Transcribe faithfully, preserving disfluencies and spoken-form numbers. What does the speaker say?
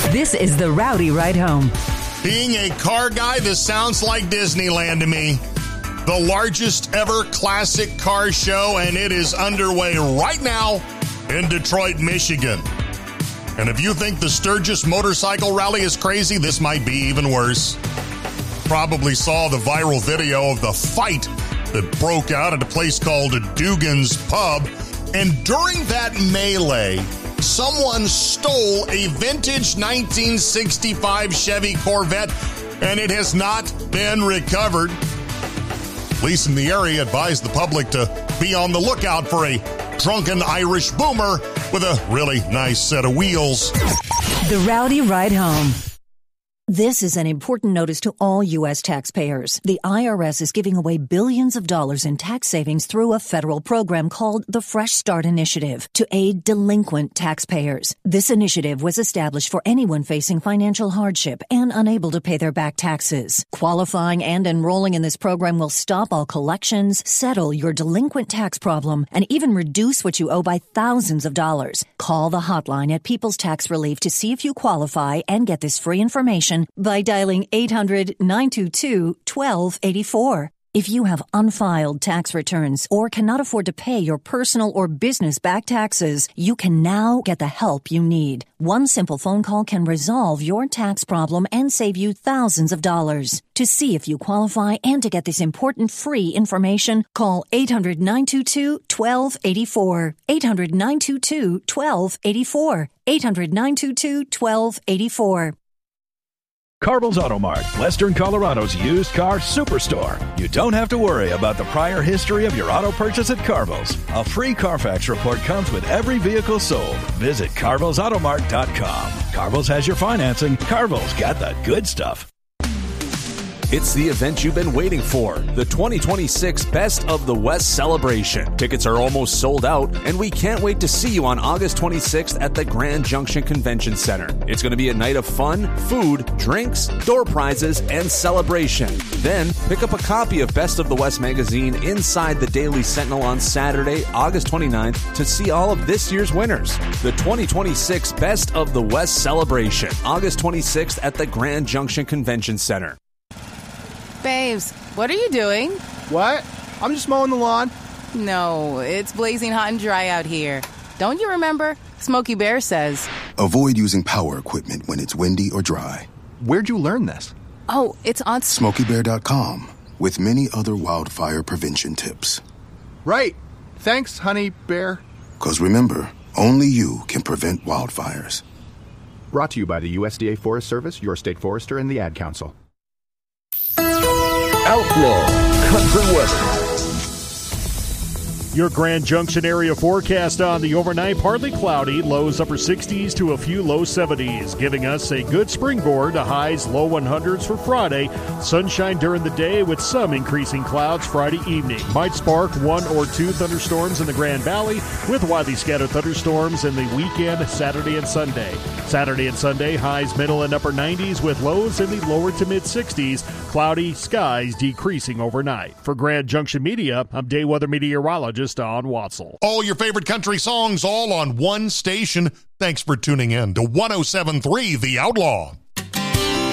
This is the Rowdy Ride Home. Being a car guy, this sounds like Disneyland to me. The largest ever classic car show, and it is underway right now in Detroit, Michigan. And if you think the Sturgis Motorcycle Rally is crazy, this might be even worse. Probably saw the viral video of the fight that broke out at a place called Dugan's Pub. And during that melee, someone stole a vintage nineteen sixty-five Chevy Corvette, and it has not been recovered. Police in the area advised the public to be on the lookout for a drunken Irish boomer with a really nice set of wheels. The Rowdy Ride Home. This is an important notice to all U S taxpayers. The I R S is giving away billions of dollars in tax savings through a federal program called the Fresh Start Initiative to aid delinquent taxpayers. This initiative was established for anyone facing financial hardship and unable to pay their back taxes. Qualifying and enrolling in this program will stop all collections, settle your delinquent tax problem, and even reduce what you owe by thousands of dollars. Call the hotline at People's Tax Relief to see if you qualify and get this free information by dialing eight hundred, nine two two, one two eight four. If you have unfiled tax returns or cannot afford to pay your personal or business back taxes, you can now get the help you need. One simple phone call can resolve your tax problem and save you thousands of dollars. To see if you qualify and to get this important free information, call eight hundred, nine two two, one two eight four. eight hundred, nine two two, one two eight four. eight hundred, nine two two, one two eight four. Carville's Auto Mart, Western Colorado's used car superstore. You don't have to worry about the prior history of your auto purchase at Carville's. A free Carfax report comes with every vehicle sold. Visit Carville's Auto Mart dot com. Carville's has your financing. Carville's got the good stuff. It's the event you've been waiting for, the twenty twenty-six Best of the West celebration. Tickets are almost sold out, and we can't wait to see you on August twenty-sixth at the Grand Junction Convention Center. It's going to be a night of fun, food, drinks, door prizes, and celebration. Then, pick up a copy of Best of the West magazine inside the Daily Sentinel on Saturday, August twenty-ninth, to see all of this year's winners. The twenty twenty-six Best of the West celebration, August twenty-sixth at the Grand Junction Convention Center. Babes, what are you doing? What? I'm just mowing the lawn. No, it's blazing hot and dry out here. Don't you remember? Smokey Bear says, avoid using power equipment when it's windy or dry. Where'd you learn this? Oh, it's on Smokey Bear dot com with many other wildfire prevention tips. Right. Thanks, Honey Bear. Because remember, only you can prevent wildfires. Brought to you by the U S D A Forest Service, your state forester, and the Ad Council. Outlaw Country Western. Your Grand Junction area forecast on the overnight, partly cloudy, lows upper sixties to a few low seventies, giving us a good springboard to highs low hundreds for Friday. Sunshine during the day with some increasing clouds Friday evening. Might spark one or two thunderstorms in the Grand Valley with widely scattered thunderstorms in the weekend, Saturday and Sunday. Saturday and Sunday, highs middle and upper nineties with lows in the lower to mid sixties. Cloudy skies decreasing overnight. For Grand Junction Media, I'm day weather meteorologist Don Watzel. All your favorite country songs all on one station. Thanks for tuning in to one oh seven point three The Outlaw.